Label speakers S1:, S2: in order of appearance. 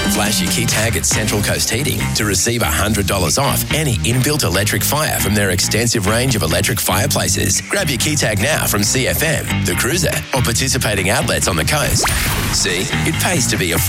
S1: Flash your key tag at Central Coast Heating to receive $100 off any inbuilt electric fire from their extensive range of electric fireplaces. Grab your key tag now from CFM, The Cruiser, or participating outlets on the coast. See, it pays to be a